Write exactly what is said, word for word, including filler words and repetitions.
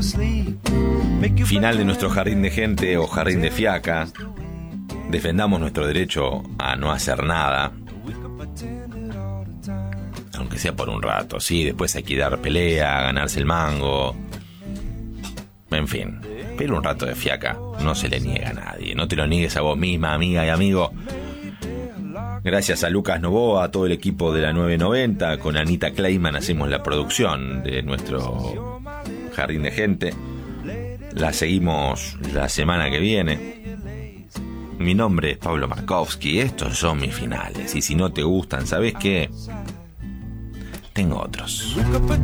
Final de nuestro jardín de gente o jardín de fiaca. Defendamos nuestro derecho a no hacer nada, aunque sea por un rato, sí. Después hay que dar pelea, ganarse el mango. En fin, pero un rato de fiaca no se le niega a nadie. No te lo niegues a vos misma, amiga y amigo. Gracias a Lucas Novoa, a todo el equipo de la nueve noventa, con Anita Kleiman hacemos la producción de nuestro jardín de gente. La seguimos la semana que viene. Mi nombre es Pablo Markovsky, estos son mis finales. Y si no te gustan, ¿sabés qué? Tengo otros.